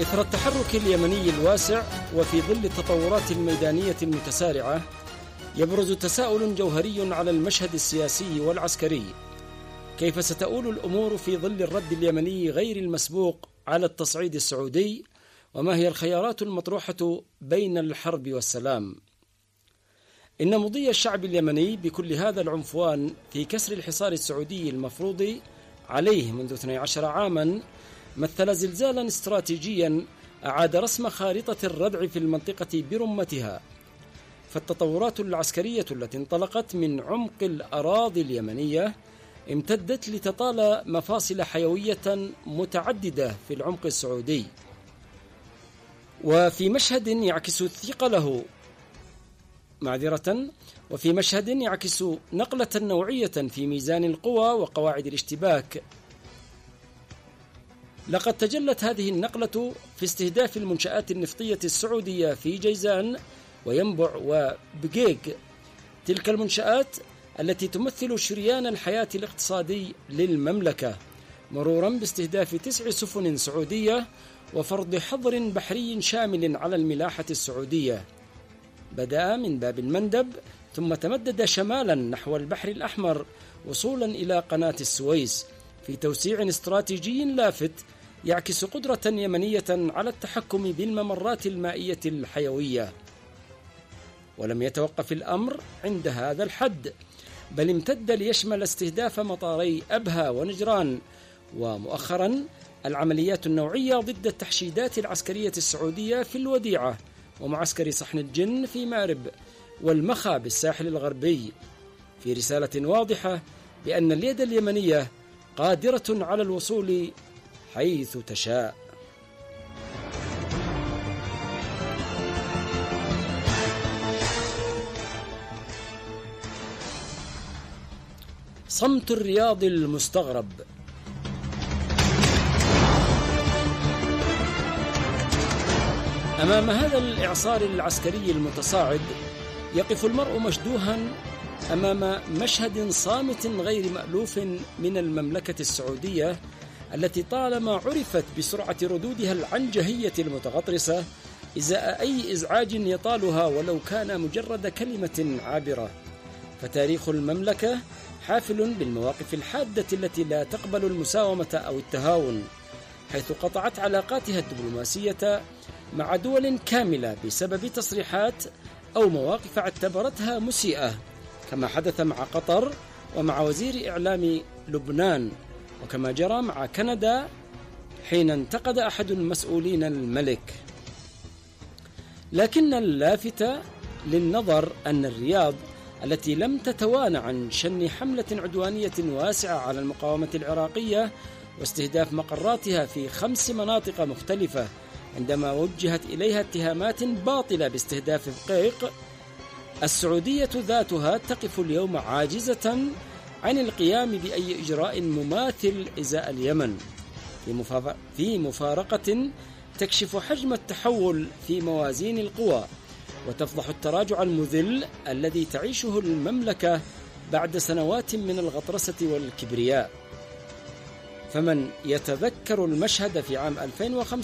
إثر التحرك اليمني الواسع وفي ظل التطورات الميدانية المتسارعة، يبرز تساؤل جوهري على المشهد السياسي والعسكري: كيف ستؤول الأمور في ظل الرد اليمني غير المسبوق على التصعيد السعودي؟ وما هي الخيارات المطروحة بين الحرب والسلام؟ إن مضي الشعب اليمني بكل هذا العنفوان في كسر الحصار السعودي المفروض عليه منذ 12 عاما مثل زلزالا استراتيجيا أعاد رسم خارطة الردع في المنطقة برمتها. فالتطورات العسكرية التي انطلقت من عمق الأراضي اليمنية امتدت لتطال مفاصل حيوية متعددة في العمق السعودي، وفي مشهد يعكس نقلة نوعية في ميزان القوى وقواعد الاشتباك. لقد تجلت هذه النقلة في استهداف المنشآت النفطية السعودية في جيزان وينبع وبقيق، تلك المنشآت التي تمثل شريان الحياة الاقتصادي للمملكة، مرورا باستهداف 9 سفن سعودية وفرض حظر بحري شامل على الملاحة السعودية، بدأ من باب المندب ثم تمدد شمالا نحو البحر الأحمر وصولا إلى قناة السويس، في توسيع استراتيجي لافت يعكس قدرة يمنية على التحكم بالممرات المائية الحيوية. ولم يتوقف الأمر عند هذا الحد، بل امتد ليشمل استهداف مطاري أبها ونجران، ومؤخرا العمليات النوعية ضد التحشيدات العسكرية السعودية في الوديعة ومعسكر صحن الجن في مأرب والمخا بالساحل الغربي، في رسالة واضحة بأن اليد اليمنية قادرة على الوصول حيث تشاء. صمت الرياض المستغرب. أمام هذا الإعصار العسكري المتصاعد يقف المرء مشدوها أمام مشهد صامت غير مألوف من المملكة السعودية، التي طالما عرفت بسرعة ردودها العنجهية المتغطرسة إزاء أي إزعاج يطالها ولو كان مجرد كلمة عابرة. فتاريخ المملكة حافل بالمواقف الحادة التي لا تقبل المساومة أو التهاون، حيث قطعت علاقاتها الدبلوماسية مع دول كاملة بسبب تصريحات أو مواقف اعتبرتها مسيئة، كما حدث مع قطر ومع وزير إعلام لبنان، وكما جرى مع كندا حين انتقد أحد المسؤولين الملك. لكن اللافت للنظر أن الرياض التي لم تتوانى عن شن حملة عدوانية واسعة على المقاومة العراقية واستهداف مقراتها في 5 مناطق مختلفة عندما وجهت إليها اتهامات باطلة باستهداف بقيق، السعودية ذاتها تقف اليوم عاجزة عن القيام بأي إجراء مماثل إزاء اليمن، في مفارقة تكشف حجم التحول في موازين القوى وتفضح التراجع المذل الذي تعيشه المملكة بعد سنوات من الغطرسة والكبرياء. فمن يتذكر المشهد في عام 2005